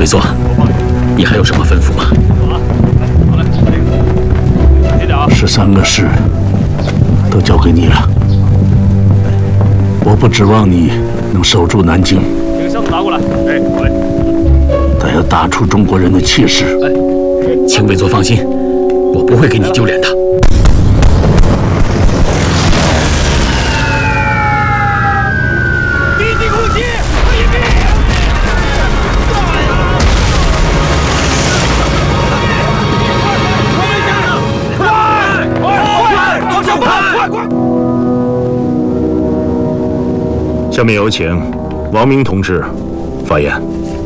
卫座，你还有什么吩咐吗 ？13个师都交给你了，我不指望你能守住南京。 这个箱子拿过来。哎，好嘞。 但要打出中国人的气势。 哎， 请卫座放心，我不会给你丢脸的。 下面有请王明同志发言。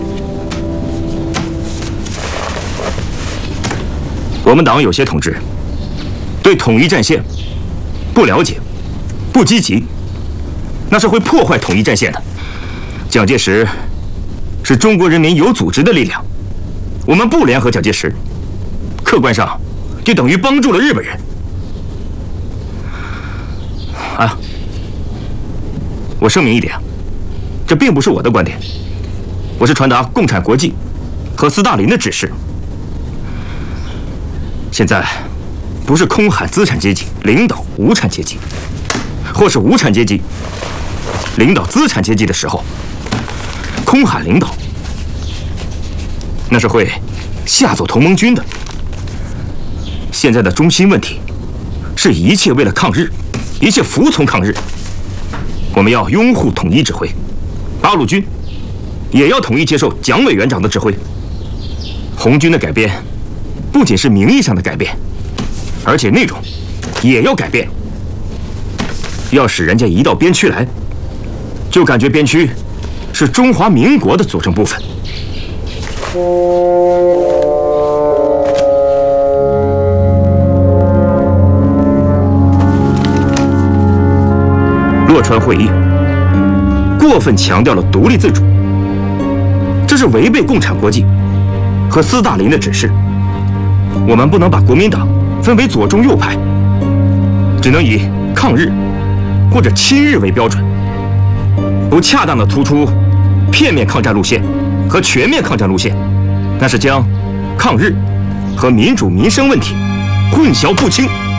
我们党有些同志对统一战线不了解、不积极，那是会破坏统一战线的。蒋介石是中国人民有组织的力量，我们不联合蒋介石，客观上就等于帮助了日本人。啊！ 我声明一点，这并不是我的观点，我是传达共产国际和斯大林的指示。现在不是空喊资产阶级领导无产阶级，或是无产阶级领导资产阶级的时候，空喊领导，那是会吓走同盟军的。现在的中心问题是一切为了抗日，一切服从抗日。 我们要拥护统一指挥，八路军也要统一接受蒋委员长的指挥。红军的改编不仅是名义上的改变，而且内容也要改变。要使人家一到边区来，就感觉边区是中华民国的组成部分。洛川会议过分强调了独立自主，这是违背共产国际和斯大林的指示。我们不能把国民党分为左中右派，只能以抗日或者亲日为标准，不恰当地突出片面抗战路线和全面抗战路线，那是将抗日和民主民生问题混淆不清。